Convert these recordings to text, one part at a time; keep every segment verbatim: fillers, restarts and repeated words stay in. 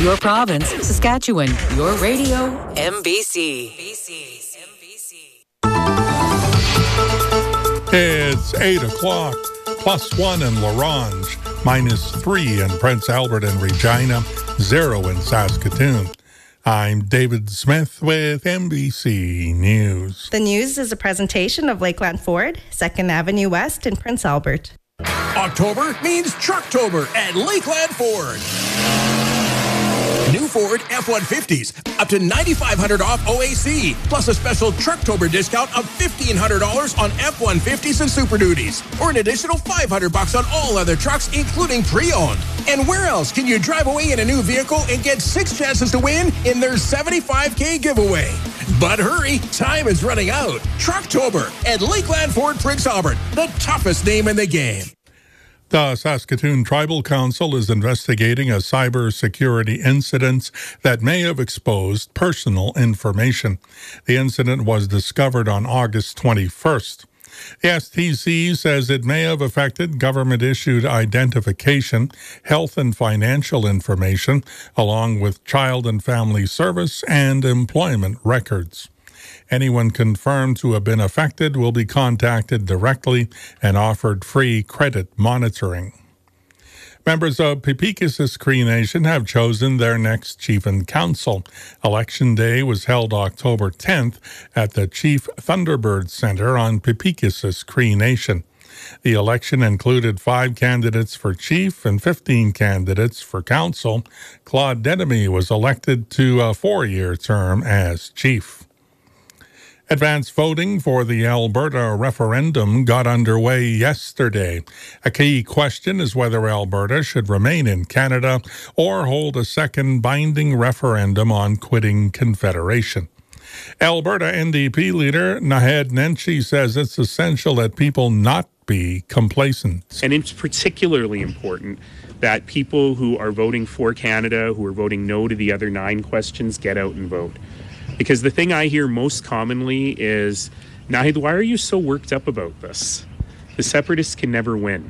Your province, Saskatchewan. Your radio, M B C. It's eight o'clock. Plus one in La Ronge, minus three in Prince Albert and Regina, zero in Saskatoon. I'm David Smith with M B C News. The news is a presentation of Lakeland Ford, second Avenue West in Prince Albert. October means Trucktober at Lakeland Ford. New Ford F one fifties, up to nine thousand five hundred dollars off O A C, plus a special Trucktober discount of fifteen hundred dollars on F one fifties and Super Duties, or an additional five hundred dollars on all other trucks, including pre-owned. And where else can you drive away in a new vehicle and get six chances to win in their seventy-five K giveaway? But hurry, time is running out. Trucktober at Lakeland Ford Prince Albert, the toughest name in the game. The Saskatoon Tribal Council is investigating a cybersecurity incident that may have exposed personal information. The incident was discovered on August twenty-first. The S T C says it may have affected government-issued identification, health and financial information, along with child and family service and employment records. Anyone confirmed to have been affected will be contacted directly and offered free credit monitoring. Members of Peepekissis Cree Nation have chosen their next chief and council. Election Day was held October tenth at the Chief Thunderbird Centre on Peepekissis Cree Nation. The election included five candidates for chief and fifteen candidates for council. Claude Denemy was elected to a four-year term as chief. Advance voting for the Alberta referendum got underway yesterday. A key question is whether Alberta should remain in Canada or hold a second binding referendum on quitting Confederation. Alberta N D P leader Naheed Nenshi says it's essential that people not be complacent. And it's particularly important that people who are voting for Canada, who are voting no to the other nine questions, get out and vote. Because the thing I hear most commonly is, Naheed, why are you so worked up about this? The separatists can never win.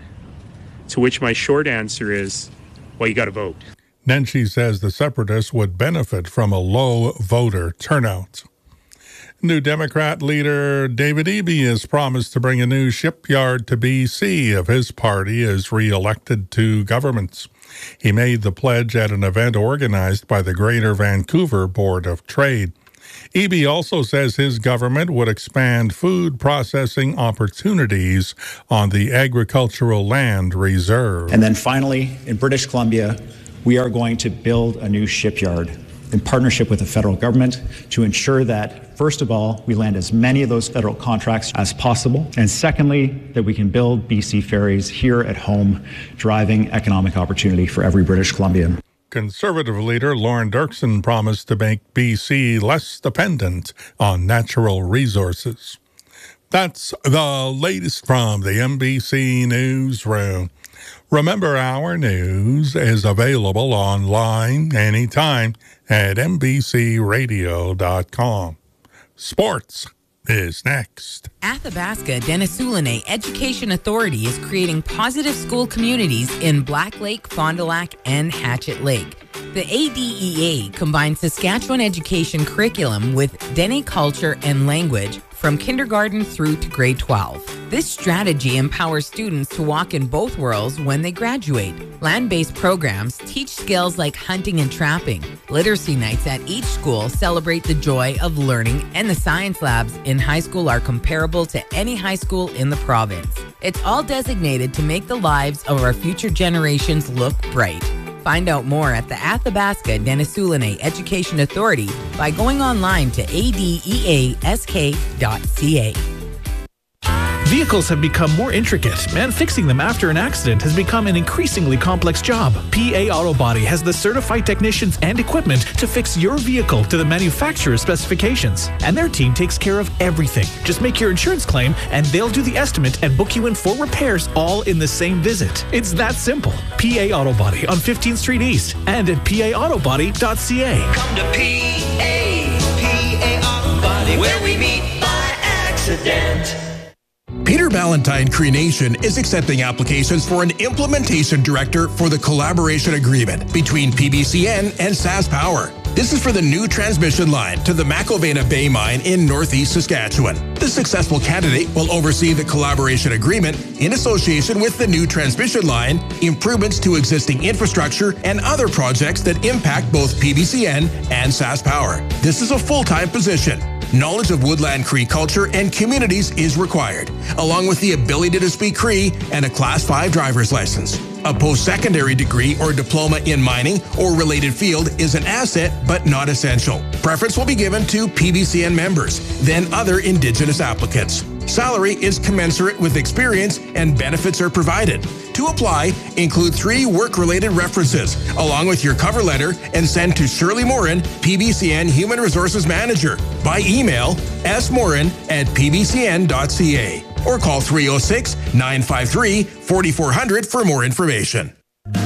To which my short answer is, well, you got to vote. Nenshi says the separatists would benefit from a low voter turnout. New Democrat leader David Eby has promised to bring a new shipyard to B C if his party is re-elected to government. He made the pledge at an event organized by the Greater Vancouver Board of Trade. Eby also says his government would expand food processing opportunities on the agricultural land reserve. And then finally, in British Columbia, we are going to build a new shipyard in partnership with the federal government to ensure that, first of all, we land as many of those federal contracts as possible, and secondly, that we can build B C ferries here at home, driving economic opportunity for every British Columbian. Conservative leader Lauren Dirksen promised to make B C less dependent on natural resources. That's the latest from the M B C Newsroom. Remember, our news is available online anytime at m b c radio dot com. Sports is next. Athabasca Denisoulene Education Authority is creating positive school communities in Black Lake, Fond du Lac, and Hatchet Lake. The A D E A combines Saskatchewan education curriculum with Dene culture and language from kindergarten through to grade twelve. This strategy empowers students to walk in both worlds when they graduate. Land-based programs teach skills like hunting and trapping. Literacy nights at each school celebrate the joy of learning, and the science labs in high school are comparable to any high school in the province. It's all designated to make the lives of our future generations look bright. Find out more at the Athabasca Denisoulene Education Authority by going online to a d e a s k dot c a. Vehicles have become more intricate, and fixing them after an accident has become an increasingly complex job. P A Auto Body has the certified technicians and equipment to fix your vehicle to the manufacturer's specifications. And their team takes care of everything. Just make your insurance claim, and they'll do the estimate and book you in for repairs all in the same visit. It's that simple. P A Auto Body on fifteenth Street East and at p a auto body dot c a. Come to P A, P A Auto Body, where we meet by accident. P Peter Ballantyne Cree Nation is accepting applications for an implementation director for the collaboration agreement between P B C N and SaskPower. This is for the new transmission line to the McIlvena Bay Mine in northeast Saskatchewan. The successful candidate will oversee the collaboration agreement in association with the new transmission line, improvements to existing infrastructure, and other projects that impact both P B C N and SaskPower. This is a full-time position. Knowledge of Woodland Cree culture and communities is required, along with the ability to speak Cree and a Class five driver's license. A post-secondary degree or diploma in mining or related field is an asset but not essential. Preference will be given to P B C N members, then other Indigenous applicants. Salary is commensurate with experience and benefits are provided. To apply, include three work-related references, along with your cover letter, and send to Shirley Morin, P B C N Human Resources Manager, by email s morin at p b c n dot c a or call three oh six, nine five three, four four zero zero for more information.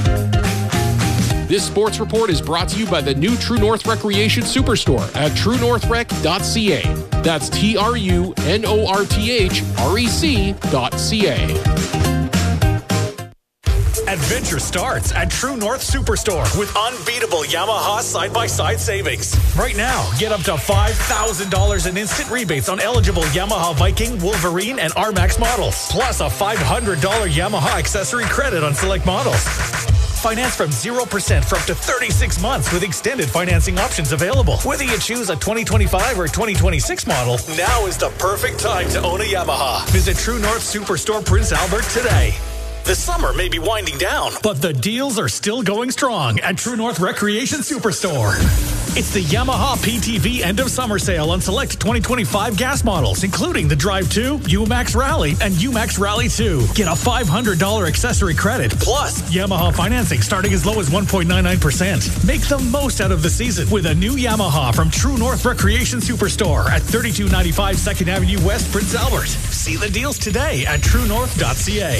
This sports report is brought to you by the new True North Recreation Superstore at true north rec dot c a. That's T R U N O R T H R E C dot C A. Adventure starts at True North Superstore with unbeatable Yamaha side-by-side savings. Right now, get up to five thousand dollars in instant rebates on eligible Yamaha Viking, Wolverine, and R MAX models. Plus a five hundred dollars Yamaha accessory credit on select models. Finance from zero percent for up to thirty-six months with extended financing options available. Whether you choose a twenty twenty-five or twenty twenty-six model, now is the perfect time to own a Yamaha. Visit True North Superstore Prince Albert today. The summer may be winding down, but the deals are still going strong at True North Recreation Superstore. It's the Yamaha P T V end of summer sale on select twenty twenty-five gas models, including the Drive two, U-Max Rally, and U-Max Rally two. Get a five hundred dollars accessory credit, plus Yamaha financing starting as low as one point nine nine percent. Make the most out of the season with a new Yamaha from True North Recreation Superstore at thirty-two ninety-five second Avenue West, Prince Albert. See the deals today at true north dot c a.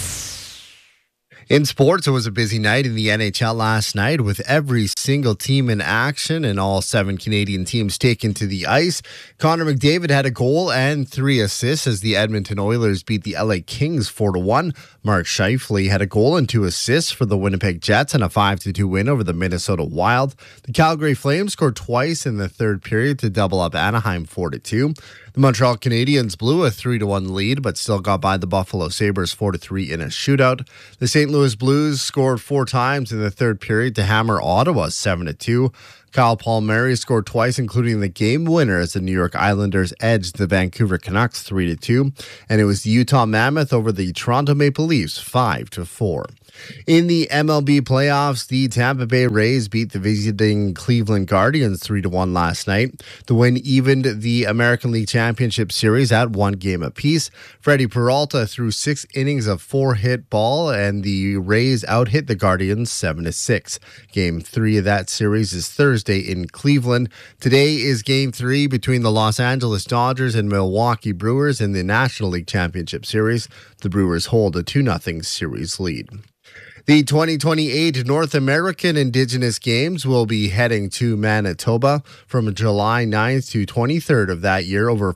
In sports, it was a busy night in the N H L last night with every single team in action and all seven Canadian teams taken to the ice. Connor McDavid had a goal and three assists as the Edmonton Oilers beat the L A Kings four to one. Mark Scheifele had a goal and two assists for the Winnipeg Jets in a five to two win over the Minnesota Wild. The Calgary Flames scored twice in the third period to double up Anaheim four to two. The Montreal Canadiens blew a three to one lead, but still got by the Buffalo Sabres four to three in a shootout. The Saint Louis Blues scored four times in the third period to hammer Ottawa seven to two. Kyle Palmieri scored twice, including the game winner as the New York Islanders edged the Vancouver Canucks three to two. And it was the Utah Mammoth over the Toronto Maple Leafs five to four. In the M L B playoffs, the Tampa Bay Rays beat the visiting Cleveland Guardians three to one last night. The win evened the American League Championship Series at one game apiece. Freddie Peralta threw six innings of four-hit ball, and the Rays out-hit the Guardians seven to six. Game three of that series is Thursday in Cleveland. Today is Game three between the Los Angeles Dodgers and Milwaukee Brewers in the National League Championship Series. The Brewers hold a two nothing series lead. The twenty twenty-eight North American Indigenous Games will be heading to Manitoba from July ninth to twenty-third of that year. Over